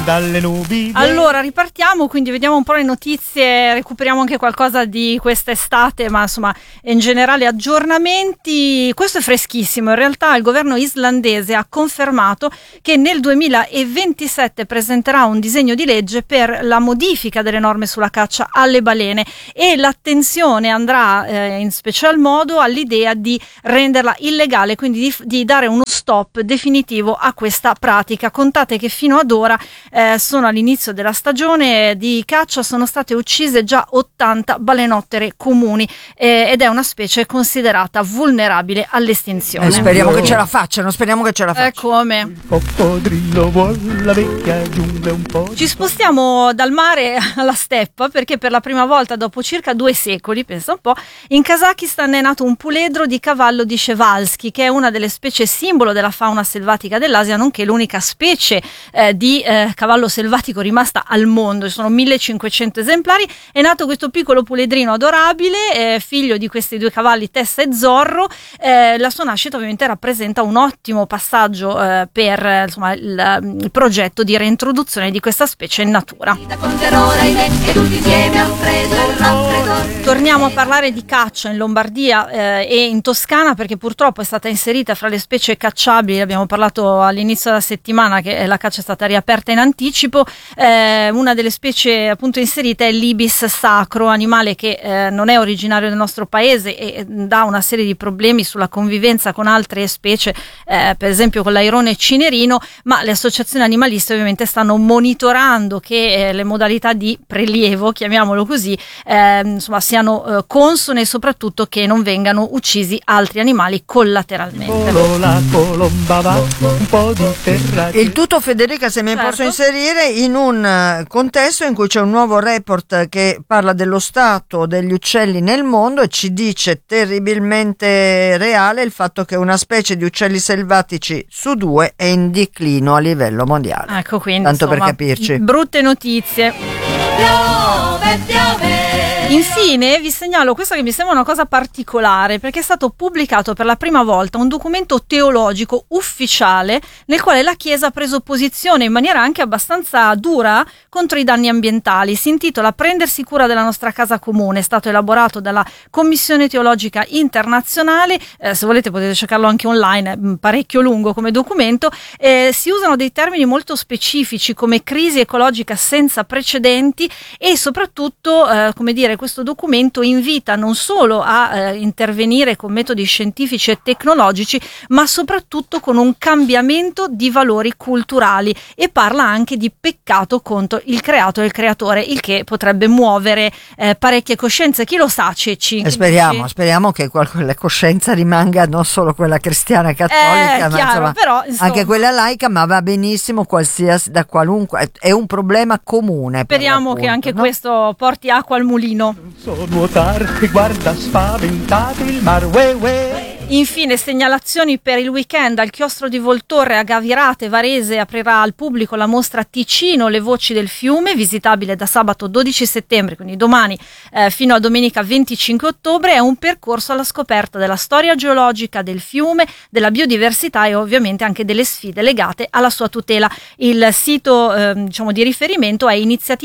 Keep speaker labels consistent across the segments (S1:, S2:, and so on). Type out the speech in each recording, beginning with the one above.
S1: dalle nubi.
S2: Allora ripartiamo, quindi vediamo un po' le notizie, recuperiamo anche qualcosa di quest'estate, ma insomma in generale aggiornamenti. Questo è freschissimo, in realtà il governo islandese ha confermato che nel 2027 presenterà un disegno di legge per la modifica delle norme sulla caccia alle balene, e l'attenzione andrà in special modo all'idea di renderla illegale, quindi di dare uno stop definitivo a questa pratica. Contate che fino ad ora sono all'inizio della stagione di caccia, sono state uccise già 80 balenottere comuni ed è una specie considerata vulnerabile all'estinzione.
S3: Speriamo che ce la facciano,
S2: Come?
S1: Il coccodrillo vuole la vecchia giungla un po'.
S2: Ci spostiamo dal mare alla steppa, perché per la prima volta dopo circa 2 secoli, pensa un po', in Kazakistan è nato un puledro di cavallo di Przewalski, che è una delle specie simbolo della fauna selvatica dell'Asia, nonché l'unica specie di cavallo selvatico rimasta al mondo. Ci sono 1500 esemplari. È nato questo piccolo puledrino adorabile, figlio di questi 2 cavalli, Tessa e Zorro. La sua nascita ovviamente rappresenta un ottimo passaggio per insomma, il progetto di reintroduzione di questa specie in natura. Torniamo a parlare di caccia in Lombardia e in Toscana, perché purtroppo è stata inserita fra le specie cacciabili. Abbiamo parlato all'inizio della settimana che la caccia è stata riaperta in anticipo. Una delle specie appunto inserite è l'ibis sacro, animale che non è originario del nostro paese e dà una serie di problemi sulla convivenza con altre specie, per esempio con l'airone cinerino, ma le associazioni animaliste ovviamente stanno monitorando che le modalità di prelievo, chiamiamolo così, insomma siano consone, e soprattutto che non vengano uccisi altri animali collateralmente.
S1: La colomba va, un po' di terra.
S3: Il tutto, Federica, se mi posso inserire, in un contesto in cui c'è un nuovo report che parla dello stato degli uccelli nel mondo e ci dice terribilmente reale il fatto che una specie di uccelli selvatici su 2 è in declino a livello mondiale.
S2: Ecco, quindi
S3: tanto
S2: insomma,
S3: per capirci.
S2: Brutte notizie.
S4: Piove.
S2: Infine vi segnalo questa che mi sembra una cosa particolare, perché è stato pubblicato per la prima volta un documento teologico ufficiale nel quale la Chiesa ha preso posizione in maniera anche abbastanza dura contro i danni ambientali. Si intitola Prendersi cura della nostra casa comune, è stato elaborato dalla Commissione Teologica Internazionale, se volete potete cercarlo anche online, è parecchio lungo come documento. Si usano dei termini molto specifici come crisi ecologica senza precedenti e soprattutto, come dire, questo documento invita non solo a intervenire con metodi scientifici e tecnologici, ma soprattutto con un cambiamento di valori culturali, e parla anche di peccato contro il creato e il creatore, il che potrebbe muovere parecchie coscienze. Chi lo sa, Ceci?
S3: Speriamo che la coscienza rimanga non solo quella cristiana e cattolica, ma
S2: chiaro, però,
S3: anche quella laica, ma va benissimo qualsiasi, da qualunque, è un problema comune.
S2: Speriamo che anche questo porti acqua al mulino.
S1: So nuotare e guarda spaventato il mar,
S2: Infine, segnalazioni per il weekend. Al chiostro di Voltorre a Gavirate, Varese, aprirà al pubblico la mostra Ticino, le voci del fiume, visitabile da sabato 12 settembre, quindi domani, fino a domenica 25 ottobre. È un percorso alla scoperta della storia geologica del fiume, della biodiversità e ovviamente anche delle sfide legate alla sua tutela. Il sito di riferimento è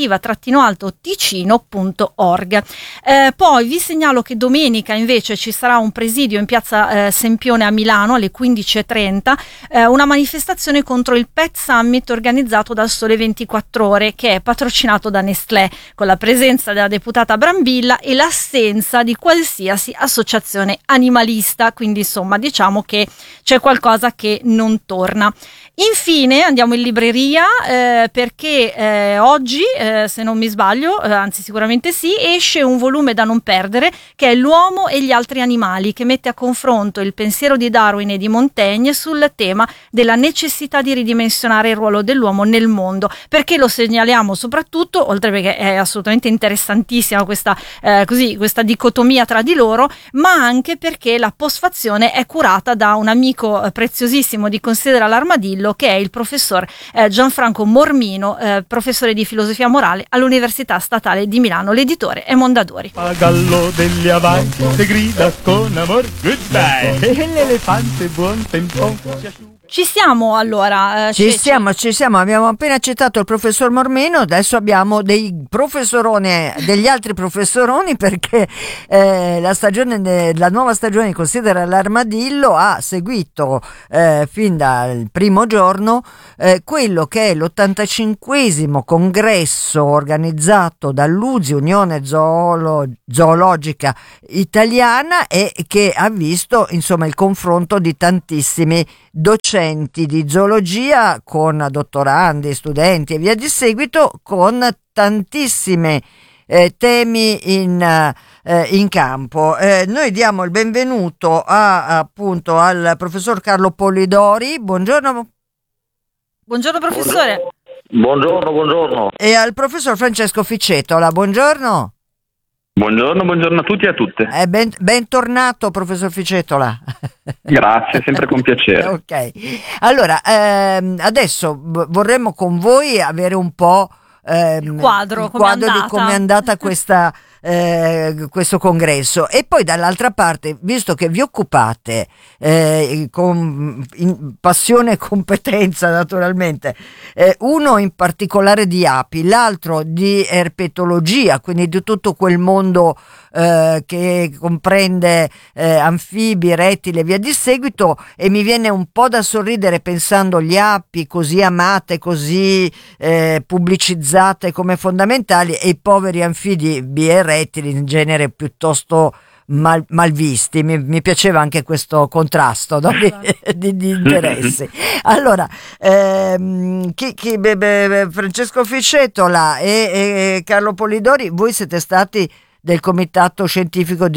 S2: iniziativa-ticino.org. Poi vi segnalo che domenica invece ci sarà un presidio in piazza Sempione a Milano alle 15:30, una manifestazione contro il Pet Summit organizzato dal Sole 24 Ore, che è patrocinato da Nestlé, con la presenza della deputata Brambilla e l'assenza di qualsiasi associazione animalista, quindi insomma diciamo che c'è qualcosa che non torna. Infine andiamo in libreria perché oggi, se non mi sbaglio, anzi sicuramente sì, esce un volume da non perdere che è L'uomo e gli altri animali, che mette a confronto il pensiero di Darwin e di Montaigne sul tema della necessità di ridimensionare il ruolo dell'uomo nel mondo. Perché lo segnaliamo soprattutto, oltre perché è assolutamente interessantissima questa dicotomia tra di loro, ma anche perché la postfazione è curata da un amico preziosissimo di Considera l'Armadillo, che è il professor Gianfranco Mormino, professore di filosofia morale all'Università Statale di Milano. L'editore è Mondadori.
S1: Pagallo degli Hawaii le grida con amor goodbye e l'elefante buon tempo si asciuga.
S2: Ci siamo allora.
S3: Ci siamo, abbiamo appena citato il professor Mormeno, adesso abbiamo dei professoroni, degli altri professoroni, perché la nuova stagione Considera l'Armadillo ha seguito fin dal primo giorno quello che è l'85esimo congresso organizzato dall'UZI, Unione Zoologica Italiana, e che ha visto insomma il confronto di tantissimi docenti di zoologia con dottorandi, studenti e via di seguito, con tantissimi temi in campo. Noi diamo il benvenuto appunto al professor Carlo Polidori. Buongiorno.
S2: Buongiorno professore.
S4: Buongiorno.
S3: E al professor Francesco Ficetola. Buongiorno.
S4: Buongiorno a tutti e a tutte.
S3: Bentornato professor Ficetola.
S4: Grazie, sempre con piacere.
S3: Ok, allora adesso vorremmo con voi avere un po'
S2: il quadro
S3: di come è andata questo congresso, e poi dall'altra parte, visto che vi occupate con passione e competenza naturalmente, uno in particolare di api, l'altro di erpetologia, quindi di tutto quel mondo che comprende anfibi, rettili e via di seguito, e mi viene un po' da sorridere pensando gli api così amate, così pubblicizzate come fondamentali, e i poveri anfibi e rettili in genere piuttosto malvisti. Mi piaceva anche questo contrasto, no? di interessi. Allora Francesco Ficetola e Carlo Polidori, voi siete stati del comitato scientifico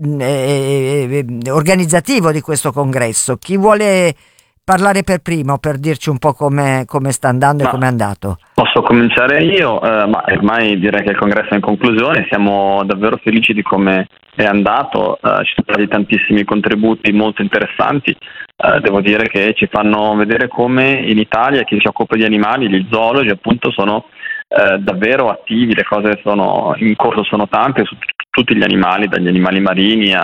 S3: organizzativo di questo congresso. Chi vuole parlare per primo, per dirci un po' come sta andando e come è andato?
S4: Posso cominciare io, ma ormai direi che il congresso è in conclusione. Siamo davvero felici di come è andato, ci sono stati tantissimi contributi molto interessanti. Devo dire che ci fanno vedere come in Italia chi si occupa di animali, gli zoologi appunto, sono davvero attivi. Le cose sono in corso, sono tante su tutti gli animali, dagli animali marini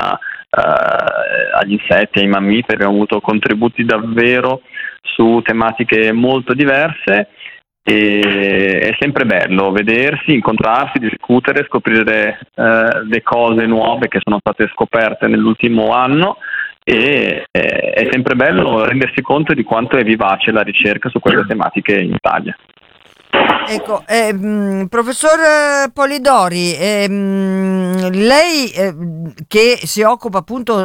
S4: agli insetti, ai mammiferi. Abbiamo avuto contributi davvero su tematiche molto diverse, e è sempre bello vedersi, incontrarsi, discutere, scoprire le cose nuove che sono state scoperte nell'ultimo anno, e è sempre bello rendersi conto di quanto è vivace la ricerca su queste tematiche in Italia.
S3: Ecco, professor Polidori, lei che si occupa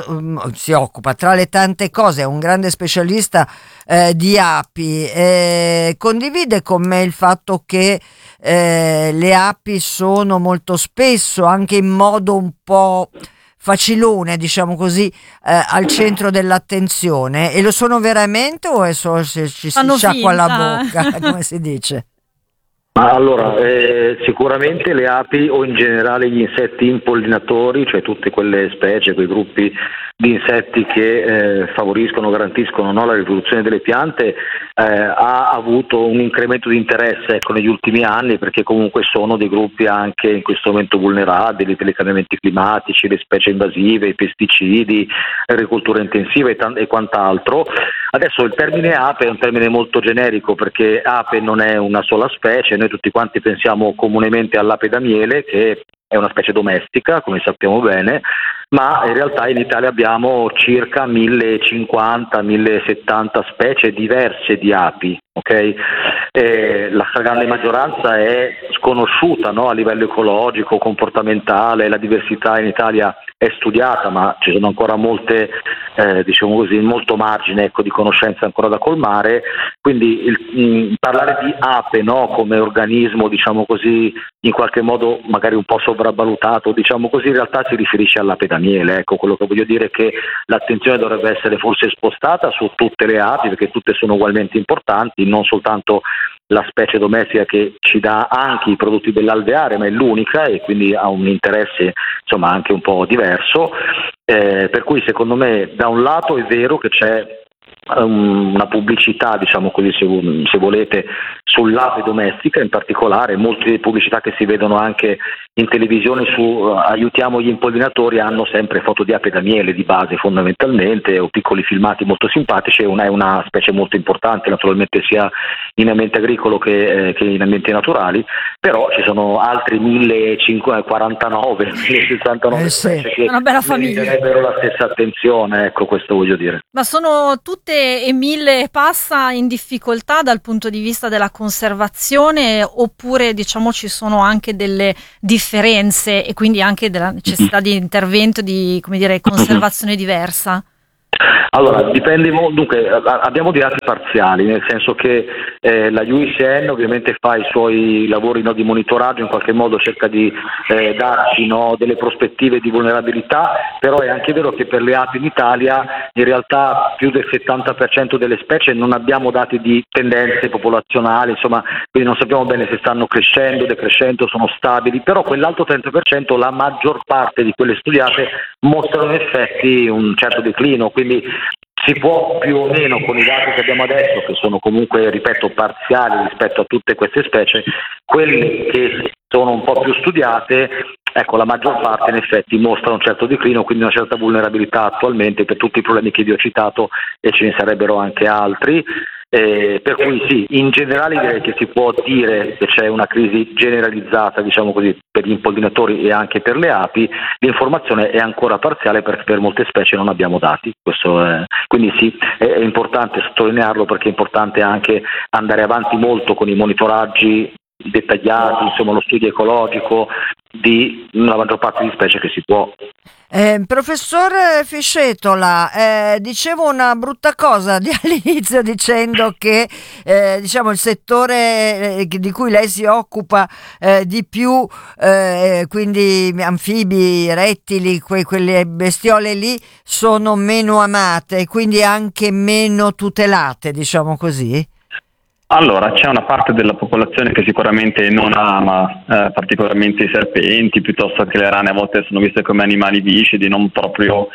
S3: tra le tante cose, è un grande specialista di api, condivide con me il fatto che le api sono molto spesso, anche in modo un po' facilone, diciamo così, al centro dell'attenzione, e lo sono veramente, o è solo se ci si sciacqua la bocca, come si dice?
S5: Allora, sicuramente le api, o in generale gli insetti impollinatori, cioè tutte quelle specie, quei gruppi di insetti che favoriscono, garantiscono, no, la riproduzione delle piante, ha avuto un incremento di interesse, ecco, negli ultimi anni, perché comunque sono dei gruppi anche in questo momento vulnerabili per i cambiamenti climatici, le specie invasive, i pesticidi, l'agricoltura intensiva e quant'altro. Adesso il termine ape è un termine molto generico, perché ape non è una sola specie. Noi tutti quanti pensiamo comunemente all'ape da miele, che è una specie domestica, come sappiamo bene, ma in realtà in Italia abbiamo circa 1050-1070 specie diverse di api, ok? La stragrande maggioranza è sconosciuta, no? A livello ecologico, comportamentale. La diversità in Italia è studiata, ma ci sono ancora molte, diciamo così, molto margine, ecco, di conoscenza ancora da colmare. Quindi parlare di ape, no, come organismo, diciamo così, in qualche modo magari un po' sopravvalutato, diciamo così, in realtà si riferisce all'ape da miele. Ecco, quello che voglio dire è che l'attenzione dovrebbe essere forse spostata su tutte le api, perché tutte sono ugualmente importanti, non soltanto la specie domestica che ci dà anche i prodotti dell'alveare, ma è l'unica e quindi ha un interesse, insomma, anche un po' diverso. Per cui secondo me da un lato è vero che c'è una pubblicità, diciamo così, se volete, sull'ape domestica in particolare. Molte pubblicità che si vedono anche in televisione su aiutiamo gli impollinatori hanno sempre foto di ape da miele di base fondamentalmente, o piccoli filmati molto simpatici. È una specie molto importante naturalmente sia in ambiente agricolo che in ambienti naturali, però ci sono altri 1049, 1069 specie che
S2: una bella famiglia,
S5: meriterebbero la stessa attenzione, ecco, questo voglio dire.
S2: Ma sono tutte e 1000 passa in difficoltà dal punto di vista della conservazione, oppure diciamo ci sono anche delle differenze e quindi anche della necessità di intervento di, come dire, conservazione diversa?
S5: Allora, dipende, dunque abbiamo dei dati parziali, nel senso che la UICN ovviamente fa i suoi lavori di monitoraggio, in qualche modo cerca di darci delle prospettive di vulnerabilità, però è anche vero che per le api in Italia in realtà più del 70% delle specie non abbiamo dati di tendenze popolazionali, insomma, quindi non sappiamo bene se stanno crescendo, decrescendo, sono stabili, però quell'altro 30%, la maggior parte di quelle studiate mostrano in effetti un certo declino, quindi si può più o meno con i dati che abbiamo adesso, che sono comunque, ripeto, parziali rispetto a tutte queste specie, quelle che sono un po' più studiate, ecco, la maggior parte in effetti mostra un certo declino, quindi una certa vulnerabilità attualmente per tutti i problemi che vi ho citato, e ce ne sarebbero anche altri. Per cui sì, in generale direi che si può dire che c'è una crisi generalizzata, diciamo così, per gli impollinatori e anche per le api. L'informazione è ancora parziale perché per molte specie non abbiamo dati. Quindi sì, è importante sottolinearlo, perché è importante anche andare avanti molto con i monitoraggi dettagliati, insomma lo studio ecologico di una maggior parte di specie che si può.
S3: Professor Fiscetola, dicevo una brutta cosa all'inizio dicendo che diciamo il settore di cui lei si occupa di più, quindi anfibi, rettili, quelle bestiole lì, sono meno amate, quindi anche meno tutelate, diciamo così?
S4: Allora, c'è una parte della popolazione che sicuramente non ama particolarmente i serpenti, piuttosto che le rane a volte sono viste come animali viscidi, non proprio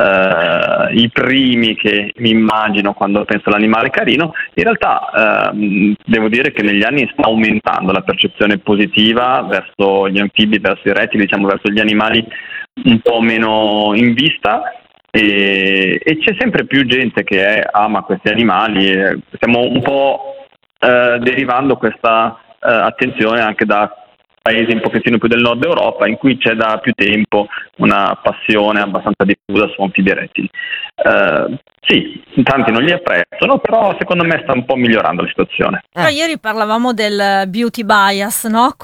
S4: i primi che mi immagino quando penso all'animale carino. In realtà devo dire che negli anni sta aumentando la percezione positiva verso gli anfibi, verso i rettili, diciamo verso gli animali un po' meno in vista. E c'è sempre più gente che ama questi animali. Stiamo un po' derivando questa attenzione anche da paesi un pochettino più del nord Europa, in cui c'è da più tempo una passione abbastanza diffusa su anfibi e rettili. Sì, in tanti non li apprezzano, però secondo me sta un po' migliorando la situazione.
S2: Ieri parlavamo del beauty bias, no?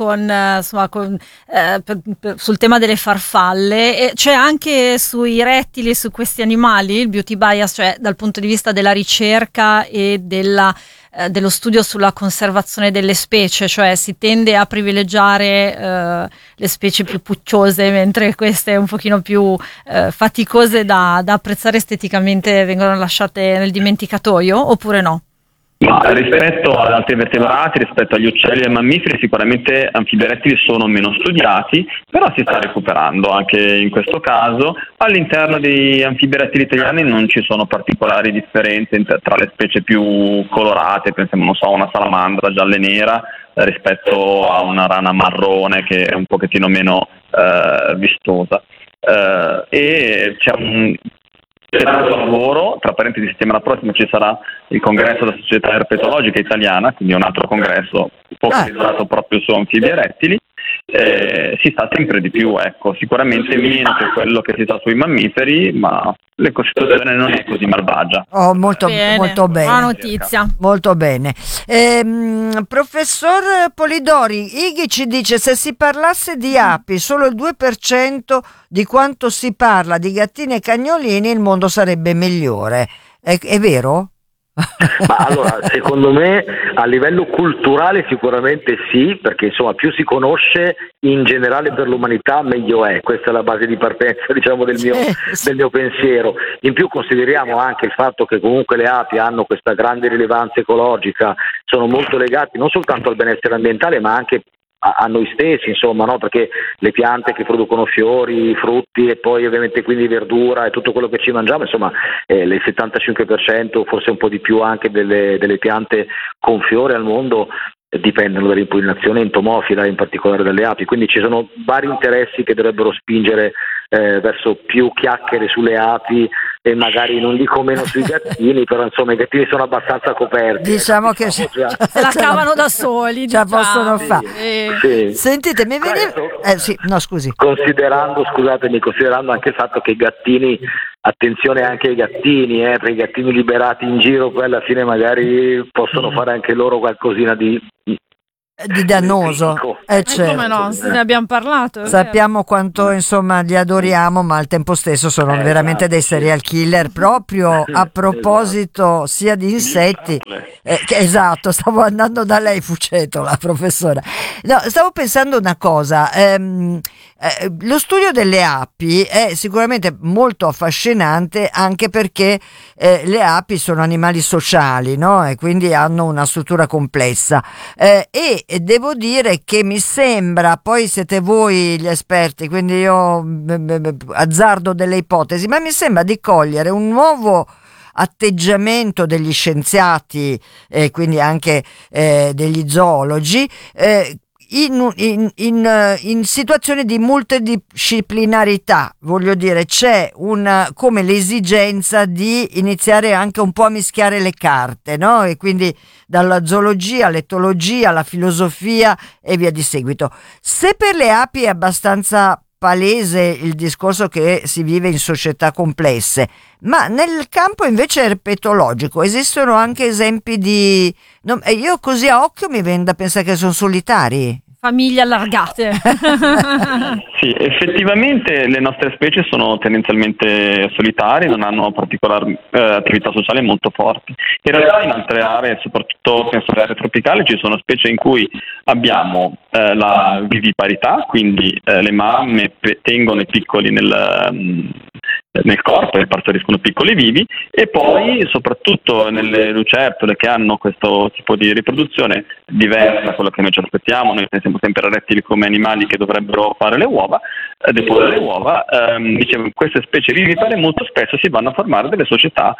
S2: Sul tema delle farfalle, e c'è anche sui rettili e su questi animali il beauty bias, cioè dal punto di vista della ricerca e dello studio sulla conservazione delle specie, cioè si tende a privilegiare le specie più pucciose, mentre queste un pochino più faticose da apprezzare esteticamente vengono lasciate nel dimenticatoio, oppure no?
S4: Ma rispetto ad altri vertebrati, rispetto agli uccelli e ai mammiferi, sicuramente anfibi e rettili sono meno studiati, però si sta recuperando anche in questo caso. All'interno degli anfibi e rettili italiani non ci sono particolari differenze tra le specie più colorate, pensiamo non so, a una salamandra gialla e nera rispetto a una rana marrone che è un pochettino meno vistosa. E c'è tanto lavoro, tra parentesi settimana prossima ci sarà il congresso della Società Herpetologica Italiana, quindi un altro congresso focalizzato proprio su anfibi e rettili. Si sta sempre di più, ecco, sicuramente meno che quello che si sa sui mammiferi, ma l'ecosituazione non è così malvagia.
S3: Molto bene.
S2: Buona notizia.
S3: Molto bene. Professor Polidori, Ighi ci dice: se si parlasse di api solo il 2% di quanto si parla di gattini e cagnolini, il mondo sarebbe migliore. È vero?
S5: Ma allora, secondo me a livello culturale sicuramente sì, perché insomma più si conosce in generale per l'umanità meglio è. Questa è la base di partenza, diciamo, del mio pensiero. In più consideriamo anche il fatto che comunque le api hanno questa grande rilevanza ecologica, sono molto legati non soltanto al benessere ambientale ma anche a noi stessi, insomma, no? Perché le piante che producono fiori, frutti e poi ovviamente quindi verdura e tutto quello che ci mangiamo, insomma, il 75%, forse un po' di più anche delle piante con fiore al mondo dipendono dall'impollinazione entomofila, in particolare dalle api, quindi ci sono vari interessi che dovrebbero spingere verso più chiacchiere sulle api e magari non dico meno sui gattini, però insomma i gattini sono abbastanza coperti.
S3: Diciamo che
S2: se la cavano da soli,
S3: già
S2: diciamo.
S3: possono fare.
S5: Sì.
S3: Sentite, mi veniva scusi.
S5: Considerando anche il fatto che i gattini, attenzione anche ai gattini, perché i gattini liberati in giro poi alla fine magari possono fare anche loro qualcosina di
S3: dannoso, certo.
S2: Come no, ne abbiamo parlato.
S3: Sappiamo quanto insomma li adoriamo, ma al tempo stesso sono veramente dei serial killer. Proprio a proposito sia di insetti, esatto, stavo andando da lei, Fucetola, professore. No, stavo pensando una cosa. Lo studio delle api è sicuramente molto affascinante, anche perché le api sono animali sociali, no? E quindi hanno una struttura complessa, e devo dire che mi sembra, poi siete voi gli esperti, quindi io azzardo delle ipotesi, ma mi sembra di cogliere un nuovo atteggiamento degli scienziati, quindi anche degli zoologi, in situazioni di multidisciplinarità, voglio dire, c'è come l'esigenza di iniziare anche un po' a mischiare le carte, no? E quindi dalla zoologia all'etologia, alla filosofia e via di seguito. Se per le api è abbastanza palese il discorso che si vive in società complesse, ma nel campo invece erpetologico esistono anche esempi di... io così a occhio mi viene da pensare che sono solitari.
S2: Famiglie allargate.
S4: Sì, effettivamente le nostre specie sono tendenzialmente solitarie, non hanno particolari attività sociali molto forti. In realtà in altre aree, soprattutto penso alle aree tropicali, ci sono specie in cui abbiamo la viviparità, quindi le mamme tengono i piccoli nel corpo e partoriscono piccoli vivi, e poi soprattutto nelle lucertole che hanno questo tipo di riproduzione diversa da quello che noi ci aspettiamo. Noi pensiamo sempre a rettili come animali che dovrebbero fare le uova, deporre le uova. Dicevo, queste specie vivipare molto spesso si vanno a formare delle società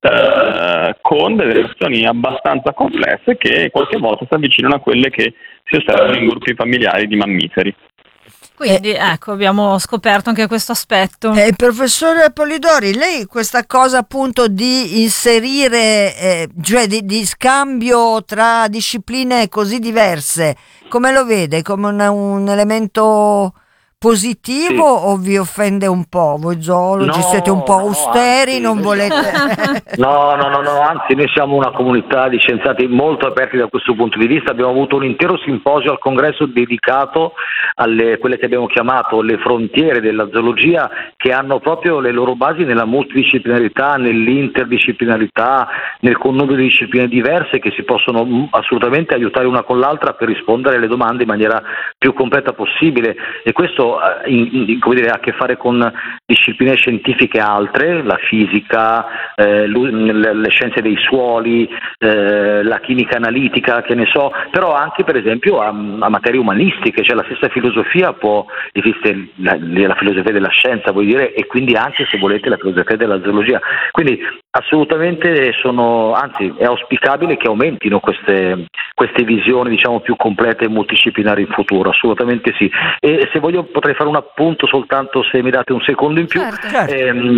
S4: con delle relazioni abbastanza complesse che qualche volta si avvicinano a quelle che si osservano in gruppi familiari di mammiferi.
S2: Quindi ecco, abbiamo scoperto anche questo aspetto.
S3: Professore Polidori, lei questa cosa appunto di inserire, cioè di scambio tra discipline così diverse, come lo vede? Come un elemento positivo, o vi offende un po'? Voi zoologi siete un po' austeri, non volete...
S5: No, anzi noi siamo una comunità di scienziati molto aperti da questo punto di vista. Abbiamo avuto un intero simposio al congresso dedicato alle quelle che abbiamo chiamato le frontiere della zoologia, che hanno proprio le loro basi nella multidisciplinarità, nell'interdisciplinarità, nel connubio di discipline diverse che si possono assolutamente aiutare una con l'altra per rispondere alle domande in maniera più completa possibile. E questo come dire, ha a che fare con discipline scientifiche altre, la fisica, le scienze dei suoli, la chimica analitica, che ne so, però anche per esempio a materie umanistiche, cioè la stessa filosofia esiste la filosofia della scienza, vuol dire, e quindi anche, se volete, la filosofia della zoologia. Quindi assolutamente anzi è auspicabile che aumentino queste visioni, diciamo, più complete e multidisciplinari in futuro, assolutamente sì. E se voglio potrei fare un appunto soltanto, se mi date un secondo in più.
S2: Certo.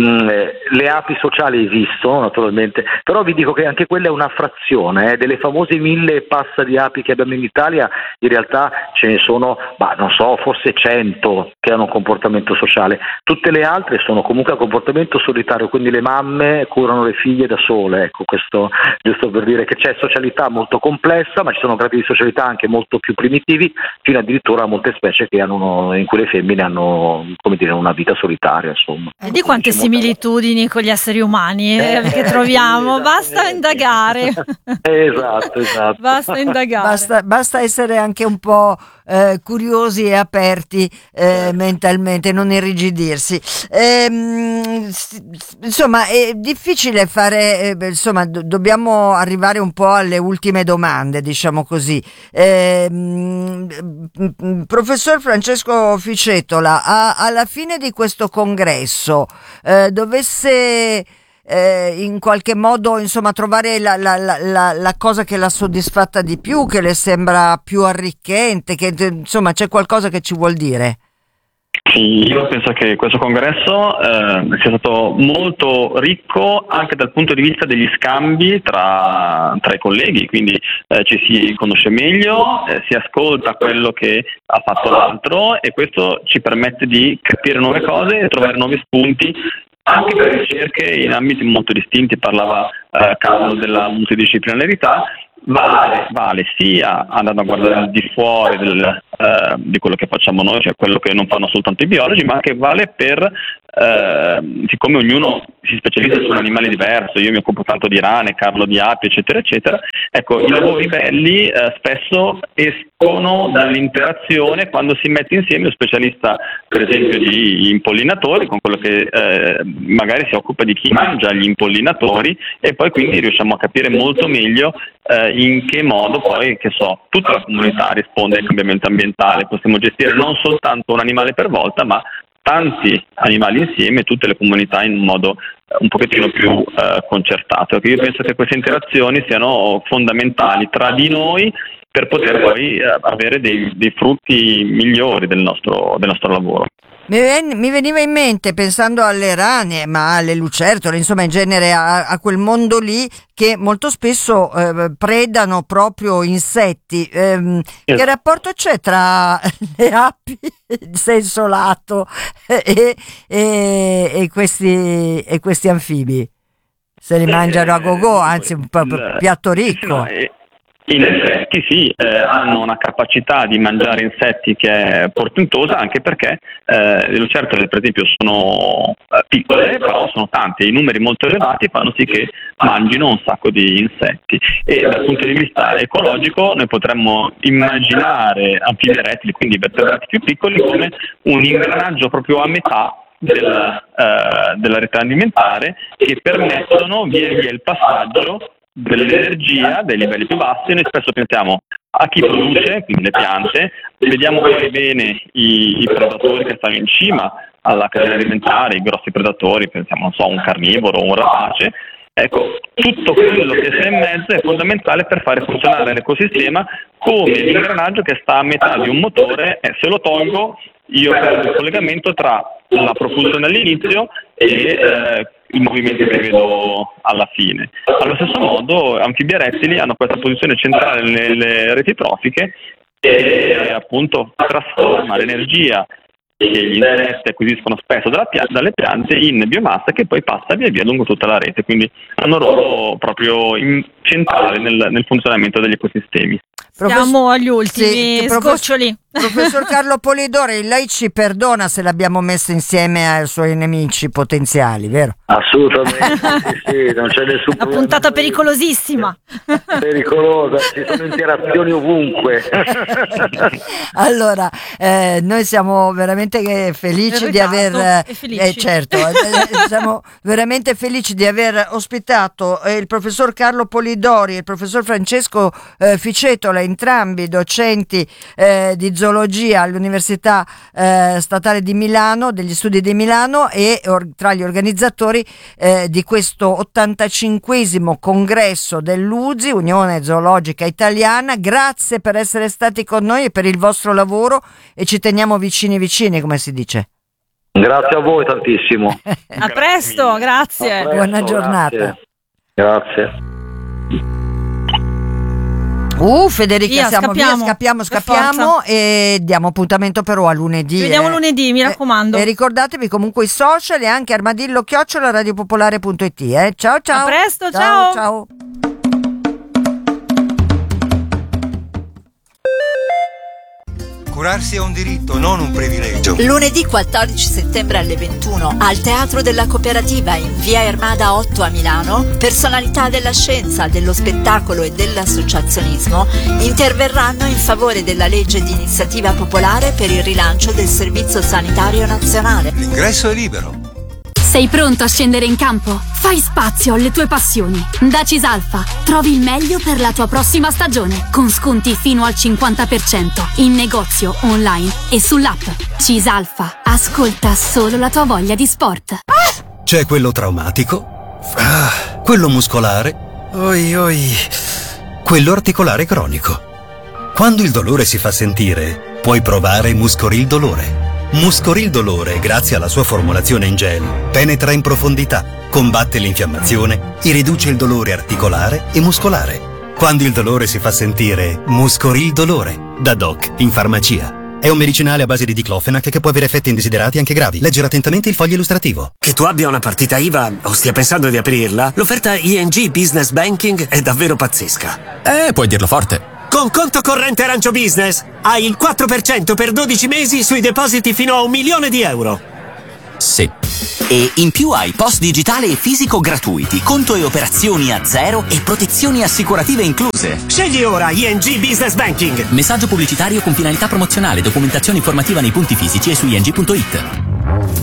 S5: Le api sociali esistono naturalmente, però vi dico che anche quella è una frazione delle famose 1000 e passa di api che abbiamo in Italia. In realtà ce ne sono, non so, forse 100 che hanno un comportamento sociale. Tutte le altre sono comunque a comportamento solitario, quindi le mamme curano le figlie da sole. Ecco, questo giusto per dire che c'è socialità molto complessa, ma ci sono gradi di socialità anche molto più primitivi, fino addirittura a molte specie che in cui le femmine hanno, come dire, una vita solitaria, insomma.
S2: Di quante similitudini con gli esseri umani che troviamo, basta indagare.
S5: Esatto.
S2: Basta indagare.
S3: Basta essere anche un po' curiosi e aperti mentalmente, non irrigidirsi. Insomma, è difficile fare, insomma, dobbiamo arrivare un po' alle ultime domande, diciamo così. Professor Francesco Ficetola, alla fine di questo congresso, dovesse in qualche modo, insomma, trovare la cosa che l'ha soddisfatta di più, che le sembra più arricchente, che insomma c'è qualcosa che ci vuol dire?
S4: Sì, io penso che questo congresso sia stato molto ricco anche dal punto di vista degli scambi tra i colleghi, quindi ci si conosce meglio, si ascolta quello che ha fatto l'altro e questo ci permette di capire nuove cose e trovare nuovi spunti anche per ricerche in ambiti molto distinti. Parlava Carlo della multidisciplinarità. Vale sia andando a guardare al di fuori di quello che facciamo noi, cioè quello che non fanno soltanto i biologi, ma anche vale per siccome ognuno si specializza su un animale diverso, io mi occupo tanto di rane, Carlo di api, eccetera eccetera, ecco, i lavori belli spesso escono dall'interazione quando si mette insieme lo specialista per esempio di impollinatori con quello che magari si occupa di chi mangia gli impollinatori, e poi quindi riusciamo a capire molto meglio in che modo poi, che so, tutta la comunità risponde al cambiamento ambientale. Possiamo gestire non soltanto un animale per volta, ma tanti animali insieme, tutte le comunità in un modo un pochettino più concertato. Io penso che queste interazioni siano fondamentali tra di noi per poter poi avere dei frutti migliori del nostro lavoro.
S3: Mi veniva in mente, pensando alle rane, ma alle lucertole, insomma in genere a quel mondo lì, che molto spesso predano proprio insetti. Che rapporto c'è tra le api, in senso lato, e questi anfibi? Se li mangiano a gogo, anzi un piatto ricco.
S4: In effetti sì, hanno una capacità di mangiare insetti che è portentosa, anche perché le lucertole per esempio sono piccole, però sono tante, i numeri molto elevati fanno sì che mangino un sacco di insetti, e dal punto di vista ecologico noi potremmo immaginare anfibi rettili, quindi vertebrati più piccoli, come un ingranaggio proprio a metà della rete alimentare, che permettono via via il passaggio dell'energia dei livelli più bassi. Noi spesso pensiamo a chi produce, quindi le piante, vediamo poi bene i predatori che stanno in cima alla catena alimentare, i grossi predatori, pensiamo, non so, un carnivoro o un rapace. Ecco, tutto quello che sta in mezzo è fondamentale per fare funzionare l'ecosistema, come l'ingranaggio che sta a metà di un motore, e se lo tolgo io perdo il collegamento tra la propulsione all'inizio e i movimenti che vedo alla fine. Allo stesso modo anfibi e rettili hanno questa posizione centrale nelle reti trofiche, e appunto trasforma l'energia che gli insetti acquisiscono spesso dalle piante in biomassa, che poi passa via via lungo tutta la rete, quindi hanno un ruolo proprio centrale nel funzionamento degli ecosistemi.
S2: Siamo agli ultimi scoccioli.
S3: Professor Carlo Polidori, lei ci perdona se l'abbiamo messo insieme ai suoi nemici potenziali, vero?
S5: Assolutamente, sì, non c'è nessun
S2: problema. Una puntata pericolosissima.
S5: Pericolosa, ci sono interazioni ovunque.
S3: Allora, noi siamo veramente felici di aver siamo veramente felici di aver ospitato il professor Carlo Polidori e il professor Francesco Ficetola, entrambi docenti di zoologia all'Università Statale di Milano, degli Studi di Milano, e tra gli organizzatori di questo 85esimo congresso dell'UZI, Unione Zoologica Italiana. Grazie per essere stati con noi e per il vostro lavoro, e ci teniamo vicini, come si dice.
S5: Grazie a voi tantissimo.
S2: A presto, grazie.
S3: Buona giornata.
S5: Grazie.
S3: Federica, scappiamo e diamo appuntamento però a lunedì.
S2: Ci vediamo lunedì, mi raccomando.
S3: E ricordatevi comunque i social e anche armadillo@radiopopolare.it. Ciao.
S2: A presto, ciao.
S6: Curarsi è un diritto, non un privilegio.
S7: Lunedì 14 settembre alle 21 al Teatro della Cooperativa in via Ermada 8 a Milano, personalità della scienza, dello spettacolo e dell'associazionismo interverranno in favore della legge di iniziativa popolare per il rilancio del Servizio Sanitario Nazionale.
S6: L'ingresso è libero.
S8: Sei pronto a scendere in campo? Fai spazio alle tue passioni. Da Cisalfa trovi il meglio per la tua prossima stagione, con sconti fino al 50% in negozio, online e sull'app. Cisalfa, ascolta solo la tua voglia di sport.
S9: C'è quello traumatico, quello muscolare, quello articolare cronico. Quando il dolore si fa sentire, puoi provare Muscoril Dolore. Muscoril Dolore, grazie alla sua formulazione in gel, penetra in profondità, combatte l'infiammazione e riduce il dolore articolare e muscolare. Quando il dolore si fa sentire, Muscoril Dolore, da Doc in farmacia. È un medicinale a base di diclofenac che può avere effetti indesiderati anche gravi. Leggere attentamente il foglio illustrativo.
S10: Che tu abbia una partita IVA o stia pensando di aprirla, l'offerta ING Business Banking è davvero pazzesca.
S11: Puoi dirlo forte.
S10: Con conto corrente Arancio Business hai il 4% per 12 mesi sui depositi fino a €1.000.000.
S11: Sì. E in più hai post digitale e fisico gratuiti, conto e operazioni a zero e protezioni assicurative incluse.
S10: Scegli ora ING Business Banking.
S11: Messaggio pubblicitario con finalità promozionale, documentazione informativa nei punti fisici e su ing.it.